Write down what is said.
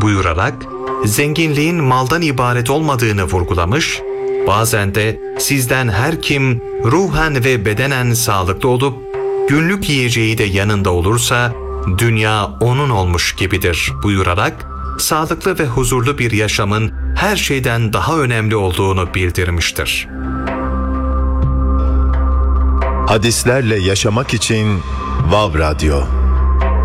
buyurarak zenginliğin maldan ibaret olmadığını vurgulamış, bazen de sizden her kim ruhen ve bedenen sağlıklı olup günlük yiyeceği de yanında olursa dünya onun olmuş gibidir buyurarak sağlıklı ve huzurlu bir yaşamın her şeyden daha önemli olduğunu bildirmiştir. Hadislerle yaşamak için Vav Radyo.